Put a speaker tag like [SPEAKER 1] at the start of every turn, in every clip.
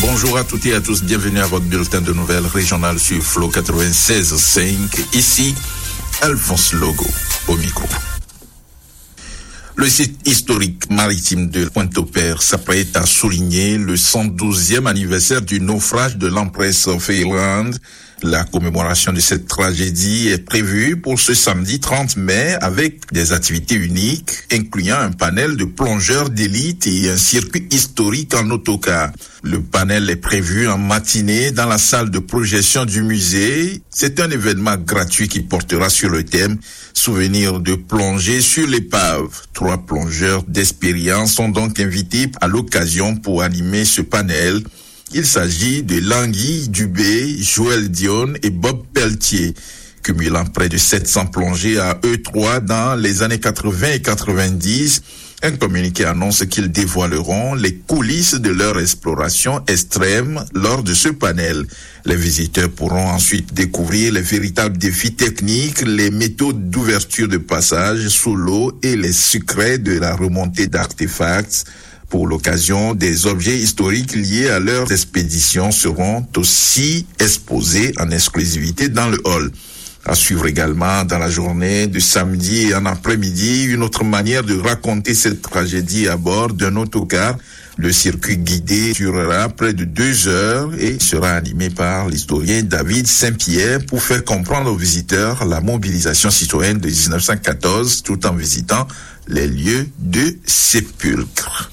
[SPEAKER 1] Bonjour à toutes et à tous, bienvenue à votre bulletin de nouvelles régionales sur Flow 96.5. Ici, Alphonse Logo au micro. Le site historique maritime de Pointe-au-Père s'apprête à souligner le 112e anniversaire du naufrage de l'Empress of Ireland. La commémoration de cette tragédie est prévue pour ce samedi 30 mai avec des activités uniques, incluant un panel de plongeurs d'élite et un circuit historique en autocar. Le panel est prévu en matinée dans la salle de projection du musée. C'est un événement gratuit qui portera sur le thème « Souvenirs de plongée sur l'épave ». 3 plongeurs d'expérience sont donc invités à l'occasion pour animer ce panel. Il s'agit de Langui Dubé, Joël Dion et Bob Pelletier, cumulant près de 700 plongées à eux 3 dans les années 80 et 90. Un communiqué annonce qu'ils dévoileront les coulisses de leur exploration extrême lors de ce panel. Les visiteurs pourront ensuite découvrir les véritables défis techniques, les méthodes d'ouverture de passage sous l'eau et les secrets de la remontée d'artefacts. Pour l'occasion, des objets historiques liés à leurs expéditions seront aussi exposés en exclusivité dans le hall. À suivre également dans la journée de samedi et en après-midi, une autre manière de raconter cette tragédie à bord d'un autocar. Le circuit guidé durera près de 2 heures et sera animé par l'historien David Saint-Pierre pour faire comprendre aux visiteurs la mobilisation citoyenne de 1914 tout en visitant les lieux de sépulcre.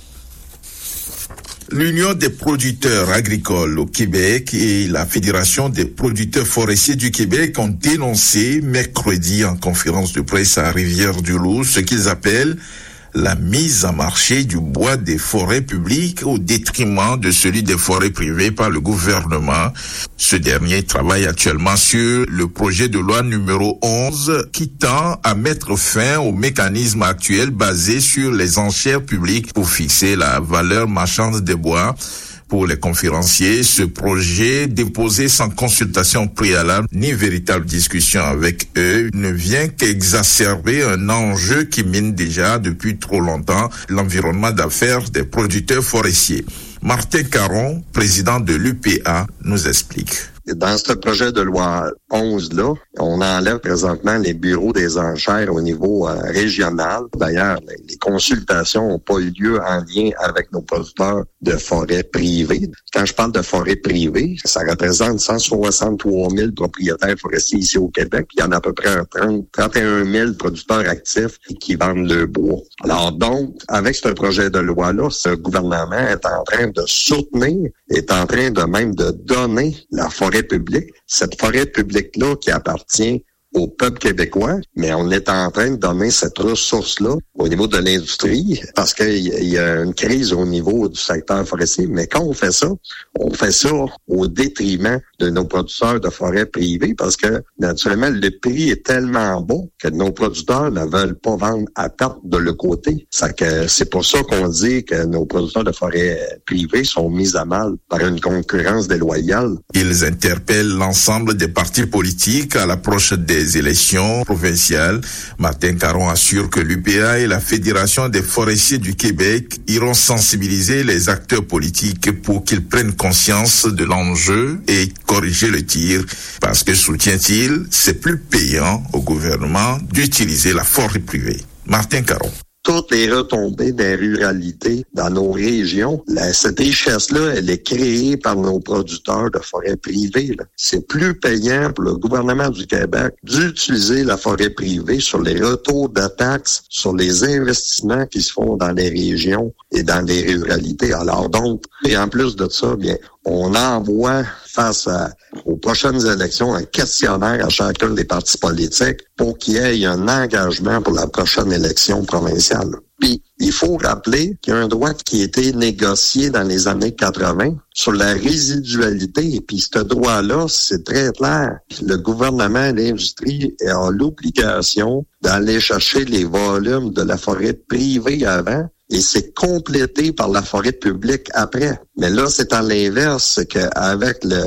[SPEAKER 1] L'Union des producteurs agricoles au Québec et la Fédération des producteurs forestiers du Québec ont dénoncé mercredi en conférence de presse à Rivière-du-Loup ce qu'ils appellent la mise en marché du bois des forêts publiques au détriment de celui des forêts privées par le gouvernement. Ce dernier travaille actuellement sur le projet de loi numéro 11 qui tend à mettre fin au mécanisme actuel basé sur les enchères publiques pour fixer la valeur marchande des bois. Pour les conférenciers, ce projet déposé sans consultation préalable ni véritable discussion avec eux ne vient qu'exacerber un enjeu qui mine déjà depuis trop longtemps l'environnement d'affaires des producteurs forestiers. Martin Caron, président de l'UPA, nous explique.
[SPEAKER 2] Dans ce projet de loi 11-là, on enlève présentement les bureaux des enchères au niveau régional. D'ailleurs, les consultations n'ont pas eu lieu en lien avec nos producteurs de forêts privées. Quand je parle de forêts privées, ça représente 163 000 propriétaires forestiers ici au Québec. Il y en a à peu près 31 000 producteurs actifs qui vendent le bois. Alors donc, avec ce projet de loi-là, ce gouvernement est en train de soutenir, est en train de même de donner la forêt publique, cette forêt publique-là qui appartient au peuple québécois, mais on est en train de donner cette ressource-là au niveau de l'industrie parce qu'il y a une crise au niveau du secteur forestier. Mais quand on fait ça au détriment de nos producteurs de forêts privées parce que, naturellement, le prix est tellement bas que nos producteurs ne veulent pas vendre à perte de le côté. C'est pour ça qu'on dit que nos producteurs de forêts privées sont mis à mal par une concurrence déloyale.
[SPEAKER 1] Ils interpellent l'ensemble des partis politiques à l'approche des élections provinciales. Martin Caron assure que l'UPA et la Fédération des forestiers du Québec iront sensibiliser les acteurs politiques pour qu'ils prennent conscience de l'enjeu et corriger le tir. Parce que, soutient-il, c'est plus payant au gouvernement d'utiliser la forêt privée. Martin Caron.
[SPEAKER 2] Toutes les retombées des ruralités dans nos régions, cette richesse-là, elle est créée par nos producteurs de forêts privées. C'est plus payant pour le gouvernement du Québec d'utiliser la forêt privée sur les retours de taxes, sur les investissements qui se font dans les régions et dans les ruralités. Alors donc, et en plus de ça, bien, on envoie face aux prochaines élections un questionnaire à chacun des partis politiques pour qu'il y ait un engagement pour la prochaine élection provinciale. Puis, il faut rappeler qu'il y a un droit qui a été négocié dans les années 80 sur la résidualité. Et puis, ce droit-là, c'est très clair. Le gouvernement et l'industrie ont l'obligation d'aller chercher les volumes de la forêt privée avant et c'est complété par la forêt publique après. Mais là, c'est à l'inverse, c'est qu'avec